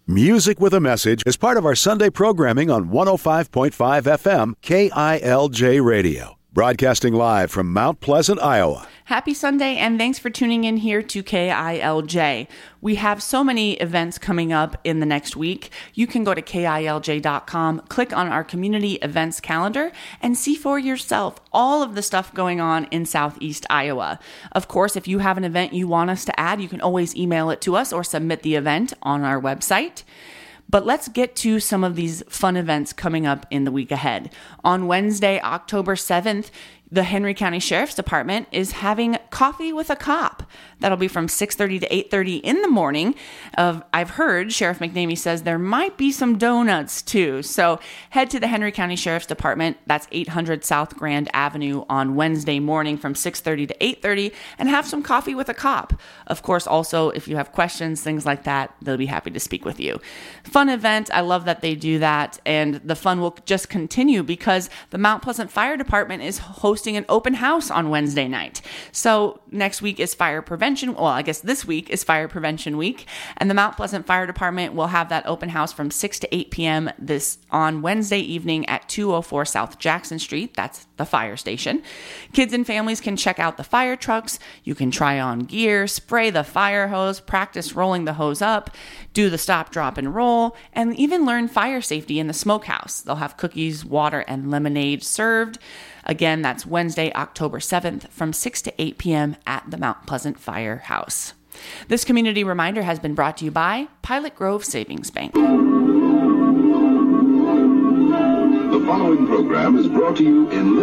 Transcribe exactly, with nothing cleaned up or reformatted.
Music with a Message is part of our Sunday programming on one oh five point five F M K I L J Radio. Broadcasting live from Mount Pleasant, Iowa. Happy Sunday, and thanks for tuning in here to K I L J. We have so many events coming up in the next week. You can go to K I L J dot com, click on our community events calendar, and see for yourself all of the stuff going on in Southeast Iowa. Of course, if you have an event you want us to add, you can always email it to us or submit the event on our website. But let's get to some of these fun events coming up in the week ahead. On Wednesday, October seventh, the Henry County Sheriff's Department is having Coffee with a Cop. That'll be from six thirty to eight thirty in the morning. Uh, I've heard Sheriff McNamee says there might be some donuts too. So head to the Henry County Sheriff's Department. That's eight hundred South Grand Avenue on Wednesday morning from six thirty to eight thirty and have some coffee with a cop. Of course, also, if you have questions, things like that, they'll be happy to speak with you. Fun event. I love that they do that. And the fun will just continue because the Mount Pleasant Fire Department is hosting an open house on Wednesday night. So next week is fire prevention. Well, I guess this week is fire prevention week, and the Mount Pleasant Fire Department will have that open house from six to eight p.m. this on Wednesday evening at two oh four South Jackson Street. That's the fire station. Kids and families can check out the fire trucks. You can try on gear, spray the fire hose, practice rolling the hose up, do the stop, drop, and roll, and even learn fire safety in the smokehouse. They'll have cookies, water, and lemonade served. Again, that's Wednesday, October seventh from six to eight p.m. at the Mount Pleasant Firehouse. This community reminder has been brought to you by Pilot Grove Savings Bank. The following program is brought to you in